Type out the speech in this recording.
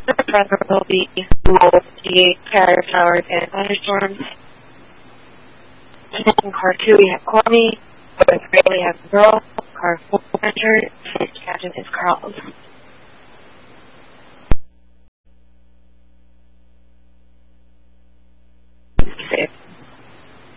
The weather will be low 58, scattered showers and thunderstorms. In car 2, we have Courtney. With Ray, we have Girl. Car 4, Richard. Captain is Carl.